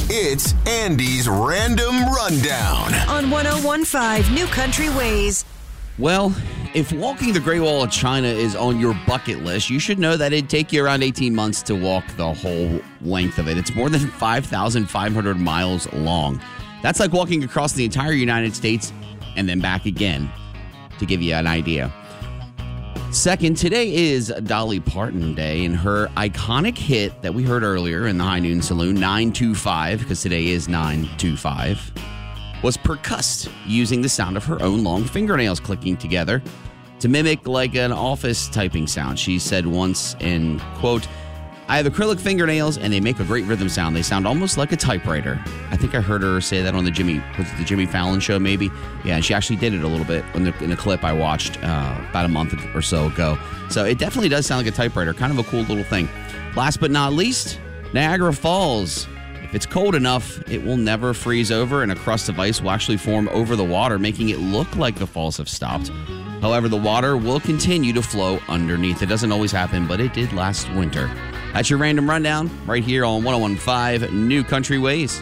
It's Andy's Random Rundown on 101.5 New Country Ways. Well, if walking the Great Wall of China is on your bucket list, you should know that it'd take you around 18 months to walk the whole length of it. It's more than 5,500 miles long. That's like walking across the entire United States and then back again, to give you an idea. Second, today is Dolly Parton Day, and her iconic hit that we heard earlier in the High Noon Saloon, 925, because today is 925, was percussed using the sound of her own long fingernails clicking together to mimic like an office typing sound. She said once in, quote, "I have acrylic fingernails and they make a great rhythm sound. They sound almost like a typewriter." I think I heard her say that on the Jimmy Fallon show, maybe. Yeah, and she actually did it a little bit in a clip I watched about a month or so ago. So it definitely does sound like a typewriter. Kind of a cool little thing. Last but not least, Niagara Falls. If it's cold enough, it will never freeze over, and a crust of ice will actually form over the water, making it look like the falls have stopped. However, the water will continue to flow underneath. It doesn't always happen, but it did last winter. That's your Random Rundown right here on 101.5 New Country Ways.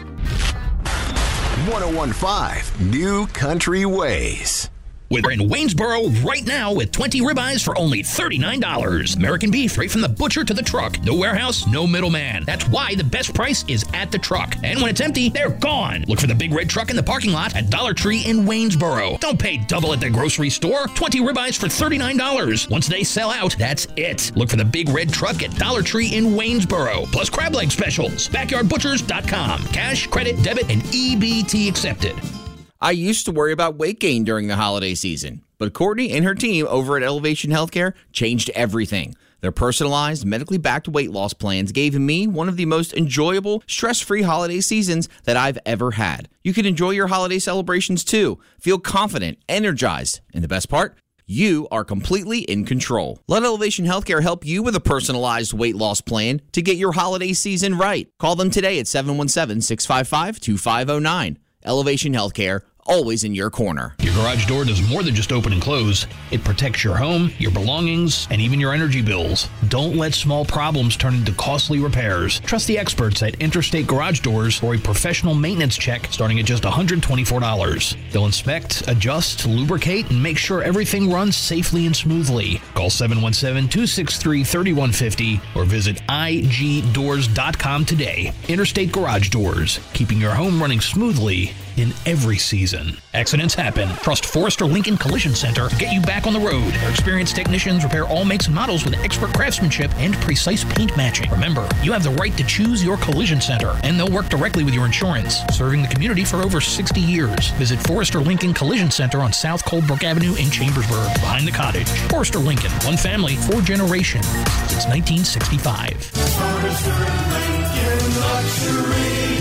101.5 New Country Ways. We're in Waynesboro right now with 20 ribeyes for only $39. American beef right from the butcher to the truck. No warehouse, no middleman. That's why the best price is at the truck. And when it's empty, they're gone. Look for the big red truck in the parking lot at Dollar Tree in Waynesboro. Don't pay double at the grocery store. 20 ribeyes for $39. Once they sell out, that's it. Look for the big red truck at Dollar Tree in Waynesboro. Plus crab leg specials. BackyardButchers.com. Cash, credit, debit, and EBT accepted. I used to worry about weight gain during the holiday season, but Courtney and her team over at Elevation Healthcare changed everything. Their personalized, medically backed weight loss plans gave me one of the most enjoyable, stress-free holiday seasons that I've ever had. You can enjoy your holiday celebrations too. Feel confident, energized, and the best part? You are completely in control. Let Elevation Healthcare help you with a personalized weight loss plan to get your holiday season right. Call them today at 717-655-2509. Elevation Healthcare, always in your corner. Your garage door does more than just open and close. It protects your home, your belongings, and even your energy bills. Don't let small problems turn into costly repairs. Trust the experts at Interstate Garage Doors for a professional maintenance check starting at just $124. They'll inspect, adjust, lubricate, and make sure everything runs safely and smoothly. Call 717-263-3150 or visit igdoors.com today. Interstate Garage Doors, keeping your home running smoothly in every season. Accidents happen. Trust Forrester Lincoln Collision Center to get you back on the road. Their experienced technicians repair all makes and models with expert craftsmanship and precise paint matching. Remember, you have the right to choose your collision center, and they'll work directly with your insurance, serving the community for over 60 years. Visit Forrester Lincoln Collision Center on South Coldbrook Avenue in Chambersburg, behind the cottage. Forrester Lincoln, one family, 4 generations, since 1965. Forrester Lincoln Luxury.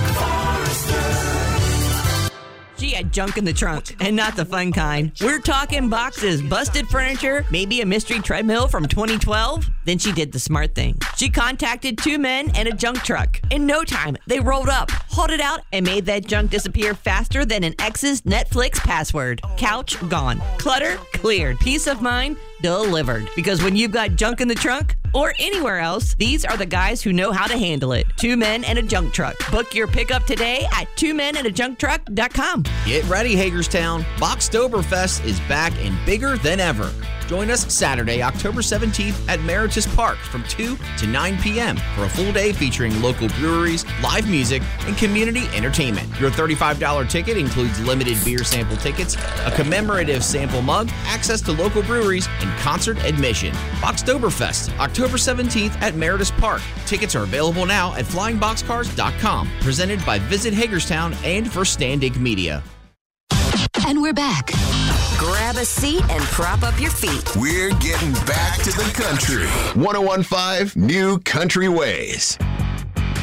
She had junk in the trunk, and not the fun kind. We're talking boxes, busted furniture, maybe a mystery treadmill from 2012. Then she did the smart thing. She contacted 2 men and a junk truck. In no time, they rolled up, hauled it out, and made that junk disappear faster than an ex's Netflix password. Couch gone. Clutter cleared. Peace of mind delivered. Because when you've got junk in the trunk, or anywhere else, these are the guys who know how to handle it. 2 men and a junk truck. Book your pickup today at 2menajuncktruck.com. Get ready, Hagerstown. Boxtoberfest is back and bigger than ever. Join us Saturday, October 17th at Meritus Park from 2 to 9 p.m. for a full day featuring local breweries, live music, and community entertainment. Your $35 ticket includes limited beer sample tickets, a commemorative sample mug, access to local breweries, and concert admission. Boxtoberfest, October 17th at Meritus Park. Tickets are available now at flyingboxcars.com. Presented by Visit Hagerstown and Verstandig Media. And we're back. Grab a seat and prop up your feet. We're getting back to the country. 101.5 New Country Ways.